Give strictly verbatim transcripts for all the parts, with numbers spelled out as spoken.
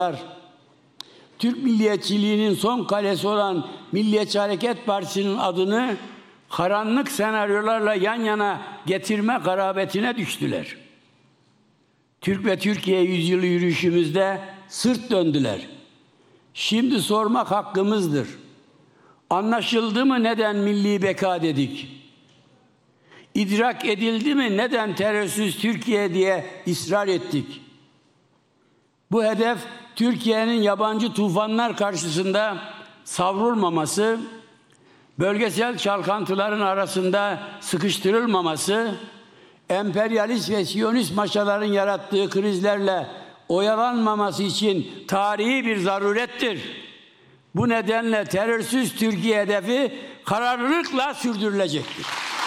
Türk milliyetçiliğinin son kalesi olan Milliyetçi Hareket Partisi'nin adını karanlık senaryolarla yan yana getirme garabetine düştüler. Türk ve Türkiye yüzyılı yürüyüşümüzde sırt döndüler. Şimdi sormak hakkımızdır. Anlaşıldı mı neden milli beka dedik? İdrak edildi mi neden terörsüz Türkiye diye ısrar ettik? Bu hedef Türkiye'nin yabancı tufanlar karşısında savrulmaması, bölgesel çalkantıların arasında sıkıştırılmaması, emperyalist ve siyonist maşaların yarattığı krizlerle oyalanmaması için tarihi bir zarurettir. Bu nedenle terörsüz Türkiye hedefi kararlılıkla sürdürülecektir.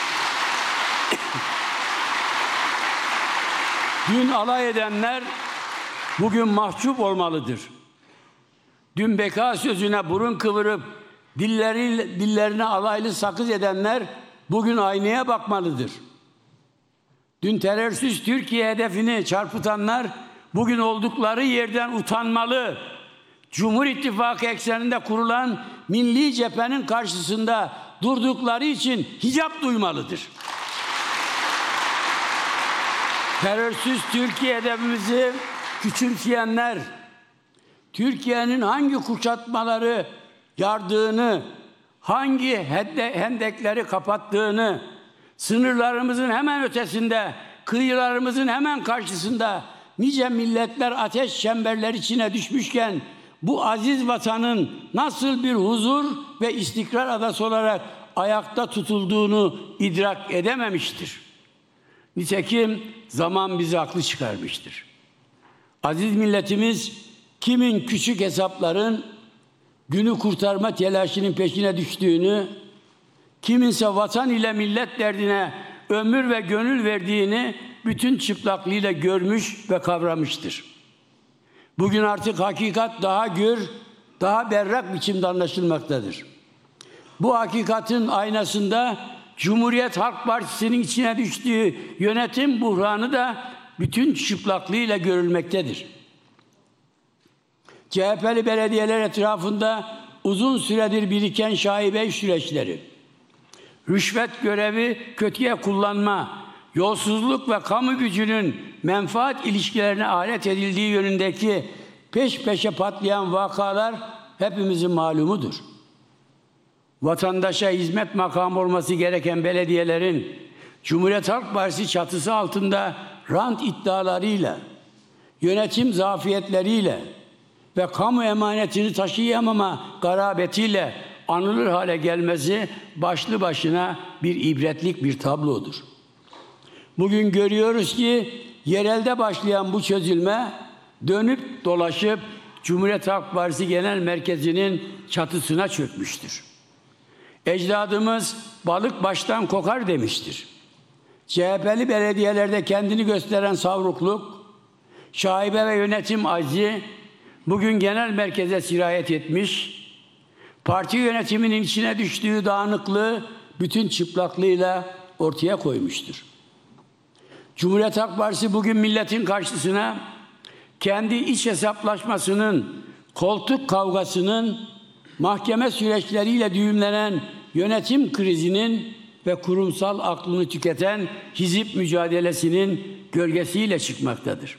Dün alay edenler bugün mahcup olmalıdır. Dün beka sözüne burun kıvırıp dilleri, dillerine alaylı sakız edenler bugün aynaya bakmalıdır. Dün terörsüz Türkiye hedefini çarpıtanlar bugün oldukları yerden utanmalı. Cumhur İttifakı ekseninde kurulan milli cephenin karşısında durdukları için hicap duymalıdır. Terörsüz Türkiye hedefimizi küçümseyenler, Türkiye'nin hangi kuşatmaları yardığını, hangi hendekleri kapattığını, sınırlarımızın hemen ötesinde, kıyılarımızın hemen karşısında nice milletler ateş çemberleri içine düşmüşken bu aziz vatanın nasıl bir huzur ve istikrar adası olarak ayakta tutulduğunu idrak edememiştir. Nitekim zaman bizi haklı çıkarmıştır. Aziz milletimiz kimin küçük hesapların günü kurtarma telaşının peşine düştüğünü, kiminse vatan ile millet derdine ömür ve gönül verdiğini bütün çıplaklığıyla görmüş ve kavramıştır. Bugün artık hakikat daha gür, daha berrak biçimde anlaşılmaktadır. Bu hakikatin aynasında Cumhuriyet Halk Partisi'nin içine düştüğü yönetim buhranı da bütün çıplaklığıyla görülmektedir. C H P'li belediyeler etrafında uzun süredir biriken şaibe süreçleri, rüşvet görevi kötüye kullanma, yolsuzluk ve kamu gücünün menfaat ilişkilerine alet edildiği yönündeki peş peşe patlayan vakalar hepimizin malumudur. Vatandaşa hizmet makamı olması gereken belediyelerin Cumhuriyet Halk Partisi çatısı altında rant iddialarıyla, yönetim zafiyetleriyle ve kamu emanetini taşıyamama garabetiyle anılır hale gelmesi başlı başına bir ibretlik bir tablodur. Bugün görüyoruz ki yerelde başlayan bu çözülme dönüp dolaşıp Cumhuriyet Halk Partisi Genel Merkezi'nin çatısına çökmüştür. Ecdadımız balık baştan kokar demiştir. C H P'li belediyelerde kendini gösteren savrukluk, şaibe ve yönetim aczi bugün genel merkeze sirayet etmiş, parti yönetiminin içine düştüğü dağınıklığı bütün çıplaklığıyla ortaya koymuştur. Cumhuriyet Halk Partisi bugün milletin karşısına kendi iç hesaplaşmasının, koltuk kavgasının, mahkeme süreçleriyle düğümlenen yönetim krizinin ve kurumsal aklını tüketen hizip mücadelesinin gölgesiyle çıkmaktadır.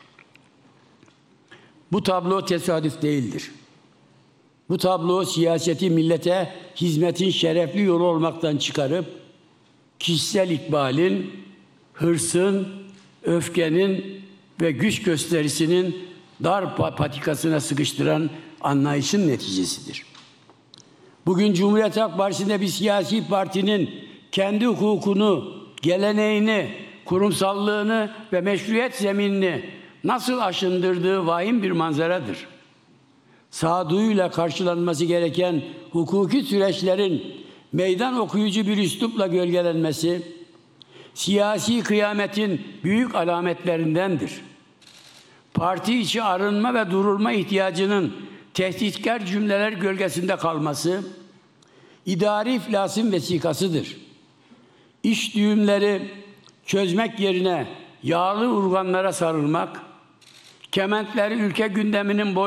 Bu tablo tesadüf değildir. Bu tablo siyaseti millete hizmetin şerefli yolu olmaktan çıkarıp kişisel ikbalin, hırsın, öfkenin ve güç gösterisinin dar patikasına sıkıştıran anlayışın neticesidir. Bugün Cumhuriyet Halk Partisi'nde bir siyasi partinin kendi hukukunu, geleneğini, kurumsallığını ve meşruiyet zeminini nasıl aşındırdığı vahim bir manzaradır. Sağduyuyla karşılanması gereken hukuki süreçlerin meydan okuyucu bir üslupla gölgelenmesi, siyasi kıyametin büyük alametlerindendir. Parti içi arınma ve durulma ihtiyacının tehditkar cümleler gölgesinde kalması, idari iflasın vesikasıdır. İş düğümleri çözmek yerine yağlı urganlara sarılmak, kementleri ülke gündeminin boy